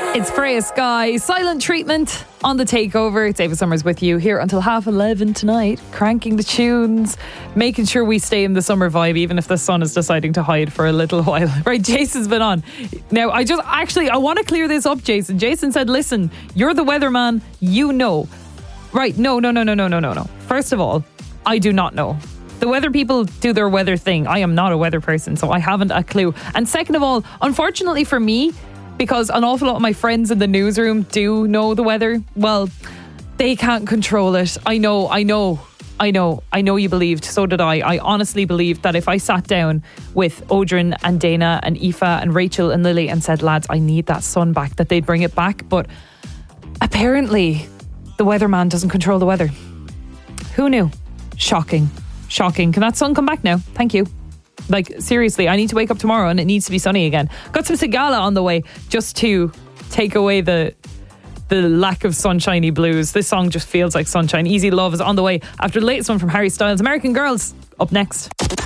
It's Freya Sky, Silent Treatment on the Takeover. It's Ava Summers with you here until 11:30 tonight, cranking the tunes, making sure we stay in the summer vibe, even if the sun is deciding to hide for a little while. Right, Jason's been on. Now, I want to clear this up, Jason. Jason said, listen, you're the weatherman, you know. Right, no. First of all, I do not know. The weather people do their weather thing. I am not a weather person, so I haven't a clue. And second of all, unfortunately for me, because an awful lot of my friends in the newsroom do know the weather, well, they can't control it. I know you believed, so did I. I honestly believed that if I sat down with Odrin and Dana and Aoife and Rachel and Lily and said, lads, I need that sun back, that they'd bring it back. But apparently the weatherman doesn't control the weather. Who knew? Shocking. Can that sun come back now? Thank you. Like, seriously, I need to wake up tomorrow and it needs to be sunny again. Got some Sigala on the way just to take away the lack of sunshiny blues. This song just feels like sunshine. Easy Love is on the way after the latest one from Harry Styles. American Girls up next.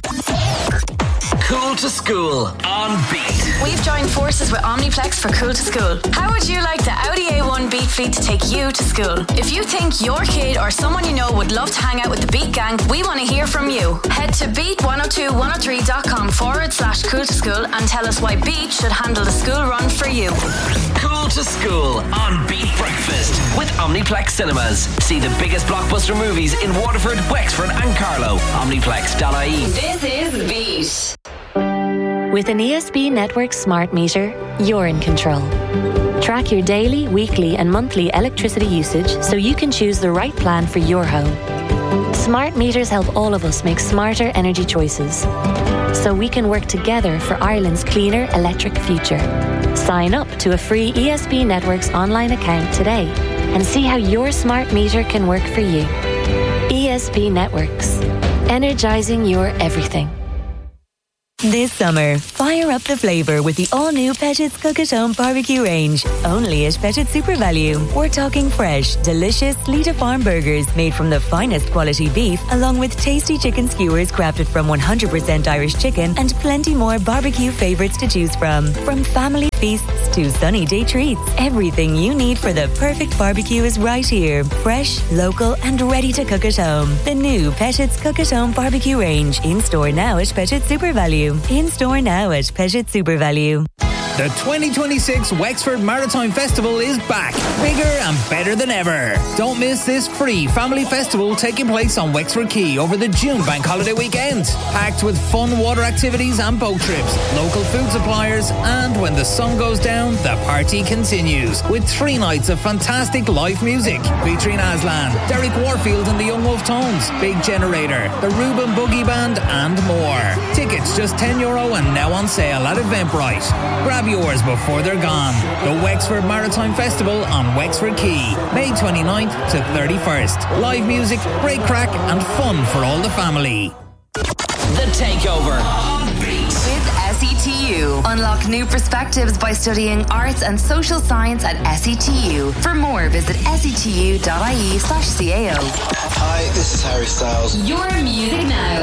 Cool to School on Beat. We've joined forces with Omniplex for Cool to School. How would you like the Audi A1 Beat fleet to take you to school? If you think your kid or someone you know would love to hang out with the Beat gang, we want to hear from you. Head to beat102103.com/cool to school and tell us why Beat should handle the school run for you. Cool to School on Beat Breakfast with Omniplex Cinemas. See the biggest blockbuster movies in Waterford, Wexford and Carlow. Omniplex.ie. This is Beat. With an ESB Network smart meter, you're in control. Track your daily, weekly and monthly electricity usage so you can choose the right plan for your home. Smart meters help all of us make smarter energy choices so we can work together for Ireland's cleaner electric future. Sign up to a free ESB Networks online account today and see how your smart meter can work for you. ESB Networks. Energizing your everything. This summer, fire up the flavour with the all-new Pettit's Cook at Home barbecue range. Only at Pettit Super Value. We're talking fresh, delicious Lita Farm burgers made from the finest quality beef, along with tasty chicken skewers crafted from 100% Irish chicken and plenty more barbecue favourites to choose from. From family feasts to sunny day treats, everything you need for the perfect barbecue is right here. Fresh, local and ready to cook at home. The new Pettit's Cook at Home barbecue range. In store now at Pettit Super Value. In store now at Pettit Super Value. The 2026 Wexford Maritime Festival is back, bigger and better than ever. Don't miss this free family festival taking place on Wexford Quay over the June bank holiday weekend. Packed with fun water activities and boat trips, local food suppliers, and when the sun goes down, the party continues with 3 nights of fantastic live music featuring Aslan, Derek Warfield and the Young Wolf Tones, Big Generator, the Reuben Boogie Band, and more. Tickets just €10 and now on sale at Eventbrite. Grab yours before they're gone. The Wexford Maritime Festival on Wexford Quay, May 29th to 31st. Live music, great crack and fun for all the family. The Takeover on Beat. With SETU. Unlock new perspectives by studying arts and social science at SETU. For more, visit setu.ie/cao. Hi, this is Harry Styles. Your music now.